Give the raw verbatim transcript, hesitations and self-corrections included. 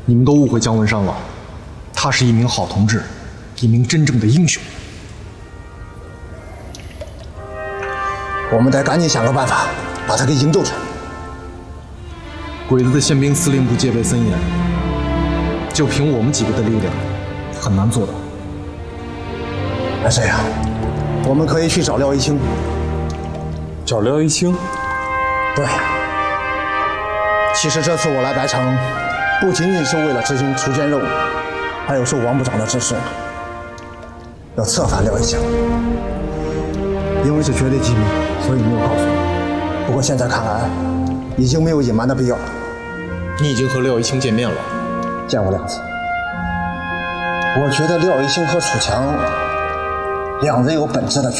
你们都误会姜文山了，他是一名好同志，一名真正的英雄。 我们得赶紧想个办法，把他给营救出来。 鬼子的宪兵司令部戒备森严，就凭我们几个的力量，很难做到。 那这样，我们可以去找廖一清。 找廖一清？ 对。其实这次我来白城，不仅仅是为了执行锄奸任务，还有受王部长的指示，要策反廖一清。因为是绝对机密，所以没有告诉你。不过现在看来，已经没有隐瞒的必要。 你已经和廖一清见面了？ 见过两次。我觉得廖一清和楚强两人有本质的区别。